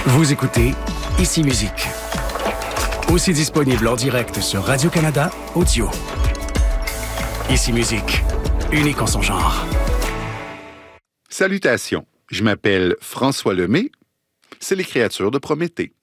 Vous écoutez Ici Musique. Aussi disponible en direct sur Radio-Canada Audio. Ici Musique, unique en son genre. Salutations, je m'appelle François Lemay. C'est les créatures de Prométhée.